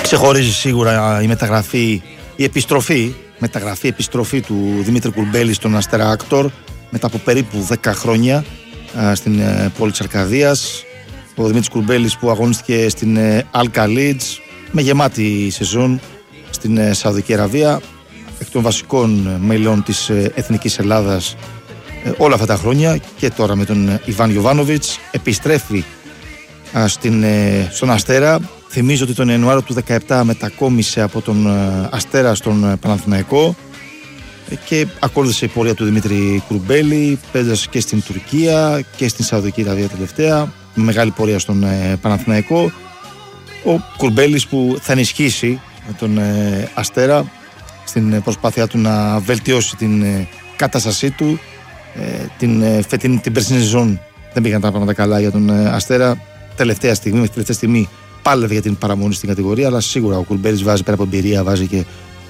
Ξεχωρίζει σίγουρα η επιστροφή του Δημήτρη Κουρμπέλη στον Αστέρα Άκτορ μετά από περίπου 10 χρόνια στην πόλη της Αρκαδίας. Ο Δημήτρης Κουρμπέλης που αγωνίστηκε στην Alka Leeds με γεμάτη σεζόν στην Σαουδική Αραβία, εκ των βασικών μελών της Εθνικής Ελλάδας όλα αυτά τα χρόνια, και τώρα με τον Ιβάν Γιοβάνοβιτς επιστρέφει στον Αστέρα. Θυμίζω ότι τον Ιανουάριο του 2017 μετακόμισε από τον Αστέρα στον Παναθηναϊκό και ακόλουθησε η πορεία του Δημήτρη Κουρμπέλη, παίζοντας και στην Τουρκία και στην Σαουδική Αραβία τελευταία, με μεγάλη πορεία στον Παναθηναϊκό. Ο Κουρμπέλης που θα ενισχύσει τον Αστέρα στην προσπάθειά του να βελτιώσει την κατάστασή του. Την περσινή σεζόν δεν πήγαν τα πράγματα καλά για τον Αστέρα. Τελευταία στιγμή πάλευε για την παραμονή στην κατηγορία, αλλά σίγουρα ο Κουρμπέλης βάζει, πέρα από εμπειρία, βάζει και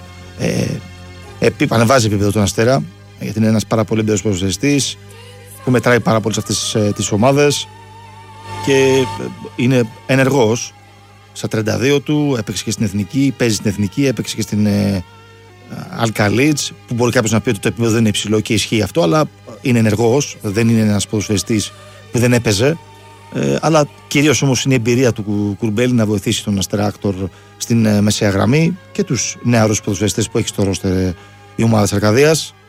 ανεβάζει επίπεδο τον Αστέρα, γιατί είναι ένας πάρα πολύ εμπειρός ποδοσφαιριστής που μετράει πάρα πολύ σε αυτές τις ομάδες και είναι ενεργός. Στα 32 του έπαιξε και στην Εθνική, παίζει στην Εθνική, έπαιξε και στην Alka Leeds, που μπορεί κάποιος να πει ότι το επίπεδο δεν είναι υψηλό και ισχύει αυτό, αλλά είναι ενεργός, δεν είναι ένας ποδοσφαιριστής που δεν έπαιζε. Αλλά κυρίως όμως είναι η εμπειρία του Κουρμπέλη να βοηθήσει τον Αστέρα Άκτορ στην μεσαία γραμμή και τους νεαρούς ποδοσφαιριστές που έχει στο ρόστερ η ομάδα της Αρκαδίας.